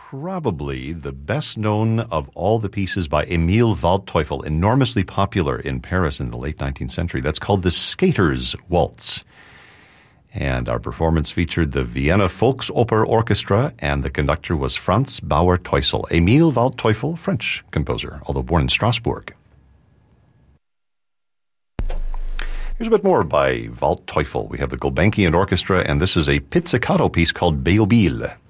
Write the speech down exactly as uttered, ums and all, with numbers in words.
probably the best known of all the pieces by Emil Waldteufel, enormously popular in Paris in the late nineteenth century. That's called the Skater's Waltz. And our performance featured the Vienna Volksoper Orchestra, and the conductor was Franz Bauer-Teusel. Emil Waldteufel, French composer, although born in Strasbourg. Here's a bit more by Waldteufel. We have the Gulbenkian Orchestra, and this is a pizzicato piece called Beobile.